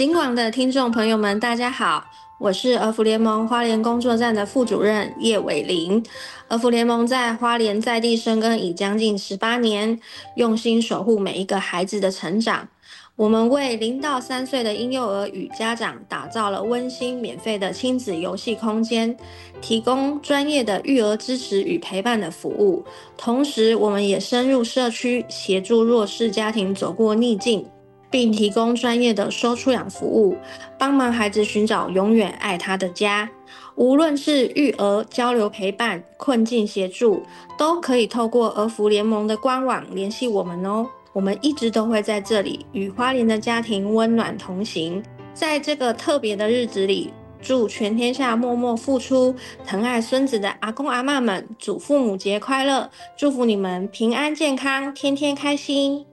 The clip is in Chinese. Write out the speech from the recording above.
今晚的听众朋友们，大家好，我是儿福联盟花莲工作站的副主任叶伟玲。儿福联盟在花莲在地生根已将近18年，用心守护每一个孩子的成长。我们为0到3岁的婴幼儿与家长打造了温馨免费的亲子游戏空间，提供专业的育儿支持与陪伴的服务。同时，我们也深入社区，协助弱势家庭走过逆境，并提供专业的收出养服务，帮忙孩子寻找永远爱他的家。无论是育儿、交流陪伴、困境协助，都可以透过儿福联盟的官网联系我们哦。我们一直都会在这里与花莲的家庭温暖同行。在这个特别的日子里，祝全天下默默付出、疼爱孙子的阿公阿嬷们，祝父母节快乐！祝福你们平安健康，天天开心。